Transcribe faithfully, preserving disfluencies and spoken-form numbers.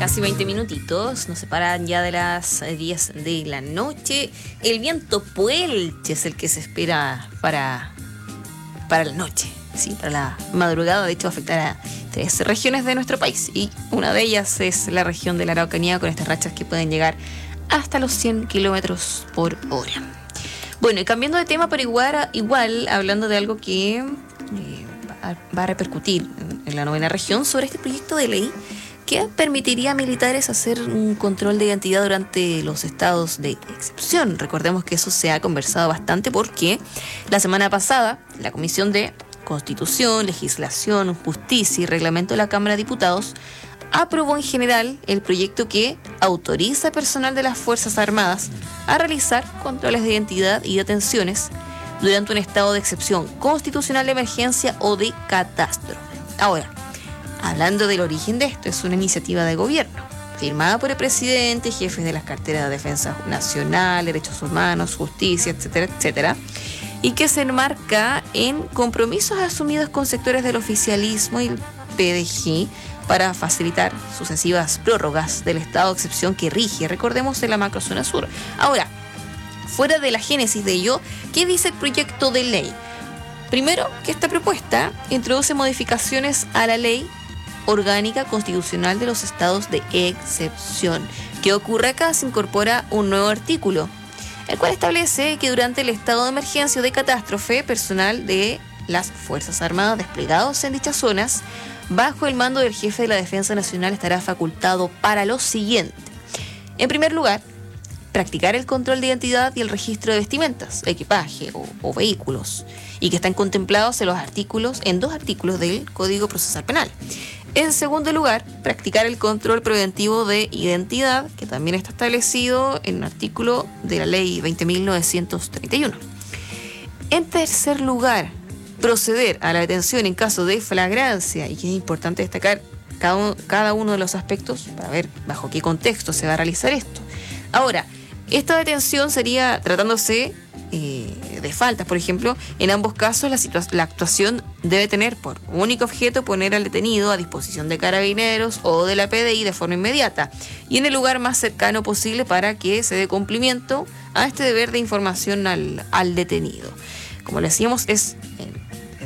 casi veinte minutitos, nos separan ya de las diez de la noche. El viento puelche es el que se espera para, para la noche, sí, para la madrugada. De hecho, afectará a tres regiones de nuestro país y una de ellas es la región de la Araucanía, con estas rachas que pueden llegar hasta los cien kilómetros por hora. Bueno, y cambiando de tema, pero igual, igual hablando de algo que eh, va, va a repercutir en, en la novena región, sobre este proyecto de ley que permitiría a militares hacer un control de identidad durante los estados de excepción. Recordemos que eso se ha conversado bastante porque la semana pasada la Comisión de Constitución, Legislación, Justicia y Reglamento de la Cámara de Diputados aprobó en general el proyecto que autoriza a personal de las Fuerzas Armadas a realizar controles de identidad y detenciones durante un estado de excepción constitucional, de emergencia o de catástrofe. Ahora, hablando del origen de esto, es una iniciativa de gobierno, firmada por el presidente, jefes de las carteras de Defensa Nacional, Derechos Humanos, Justicia, etcétera, etcétera, y que se enmarca en compromisos asumidos con sectores del oficialismo y el P D G para facilitar sucesivas prórrogas del estado de excepción que rige, recordemos, en la macrozona sur. Ahora, fuera de la génesis de ello, ¿qué dice el proyecto de ley? Primero, que esta propuesta introduce modificaciones a la ley orgánica constitucional de los estados de excepción. ¿Qué ocurre acá? Se incorpora un nuevo artículo, el cual establece que durante el estado de emergencia o de catástrofe, personal de las Fuerzas Armadas desplegados en dichas zonas, bajo el mando del jefe de la Defensa Nacional, estará facultado para lo siguiente. En primer lugar, practicar el control de identidad y el registro de vestimentas, equipaje o, o vehículos, y que están contemplados en los artículos, en dos artículos del Código Procesal Penal. En segundo lugar, practicar el control preventivo de identidad, que también está establecido en un artículo de la Ley veinte mil novecientos treinta y uno. En tercer lugar, proceder a la detención en caso de flagrancia, y que es importante destacar cada uno, cada uno de los aspectos para ver bajo qué contexto se va a realizar esto. Ahora, esta detención sería tratándose eh, de faltas, por ejemplo. En ambos casos la, situa- la actuación debe tener por único objeto poner al detenido a disposición de carabineros o de la P D I de forma inmediata y en el lugar más cercano posible para que se dé cumplimiento a este deber de información al, al detenido. Como le decíamos, es eh,